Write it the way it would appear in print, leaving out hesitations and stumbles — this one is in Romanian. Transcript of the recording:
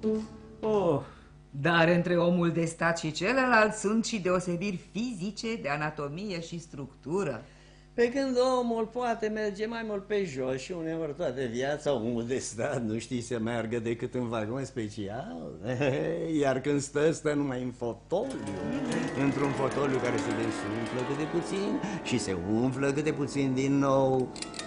Oh, dar între omul de stat și celălalt sunt și deosebiri fizice, de anatomie și structură. Pe când omul poate merge mai mult pe jos și uneori toată viața omul de stat nu știi să meargă decât în vagon special. Iar când stă numai în fotoliu, într-un fotoliu care se desumflă câte puțin și se umflă câte puțin din nou.